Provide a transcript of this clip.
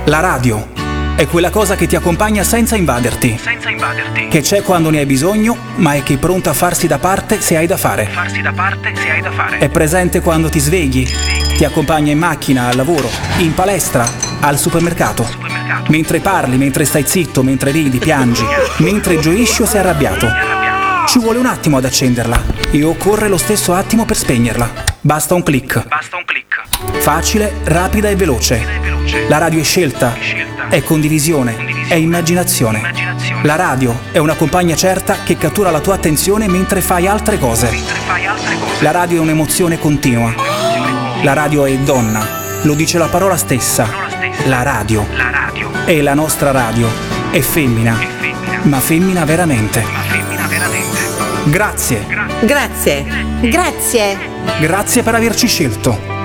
La radio è quella cosa che ti accompagna senza invaderti. Che c'è quando ne hai bisogno, ma è che è pronta a farsi da parte se hai da fare. È presente quando ti svegli, ti accompagna in macchina, al lavoro, in palestra, al supermercato. Mentre parli, mentre stai zitto, mentre ridi, piangi, mentre gioisci o sei arrabbiato. Ci vuole un attimo ad accenderla e occorre lo stesso attimo per spegnerla. Basta un click. Facile, rapida e veloce. La radio è scelta, è condivisione, è immaginazione. La radio è una compagna certa che cattura la tua attenzione mentre fai altre cose. La radio è un'emozione continua. La radio è donna, lo dice la parola stessa. La radio. E la nostra radio è femmina, ma femmina veramente. Grazie. Grazie. Grazie per averci scelto.